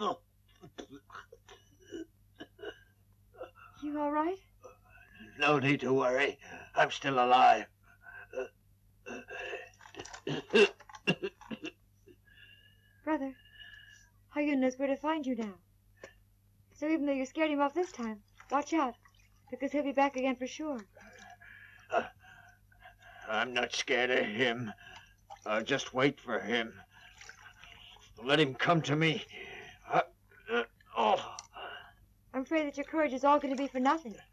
You all right? No need to worry. I'm still alive. Brother, Hayun knows where to find you now. So even though you scared him off this time, watch out, because he'll be back again for sure. I'm not scared of him. I'll just wait for him. Let him come to me. I'm afraid that your courage is all going to be for nothing.